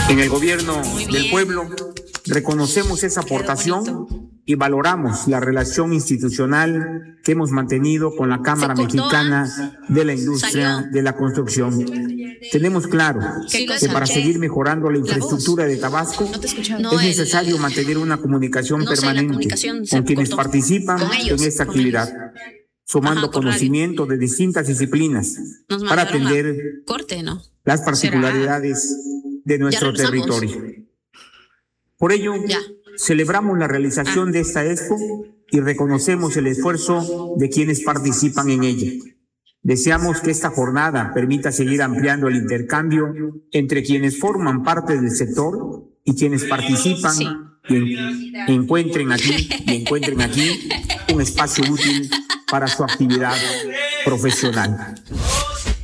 En el gobierno Muy del bien. pueblo reconocemos esa Quedó aportación bonito. y valoramos la relación institucional que hemos mantenido con la Cámara Se cortó, Mexicana de la Industria Salió. de la Construcción. Tenemos claro ¿Qué que cosa? para ¿Qué? seguir mejorando la voz. infraestructura de Tabasco No te escuchaba. es necesario mantener una comunicación no sé, la permanente comunicación se con quienes cortó. participan Con ellos, en esta con actividad, sumando Ajá, con radio. conocimiento de distintas disciplinas Nos para mandaron a atender corte, ¿no? las particularidades de nuestro regresamos. territorio. Por ello, Ya. celebramos la realización de esta expo y reconocemos el esfuerzo de quienes participan en ella. Deseamos que esta jornada permita seguir ampliando el intercambio entre quienes forman parte del sector y quienes participan Sí. y encuentren aquí un espacio útil para su actividad profesional.